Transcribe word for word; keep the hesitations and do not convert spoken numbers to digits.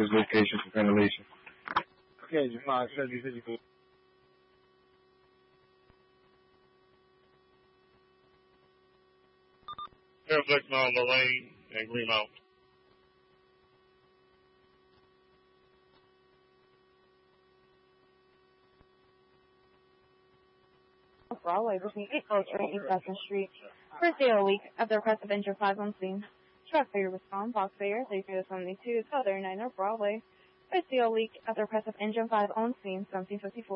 this location for ventilation. Okay, Jamal, seventy fifty-four. Airflex now, Lorraine and Greenmount. Broadway between eight Oak Street and Second Street. For zero week at the request of Engine five on scene. Truck failure respond, box failure, three zero seven two, Southern nine North Broadway. For zero week at the request of Engine five on scene, seventeen fifty-four.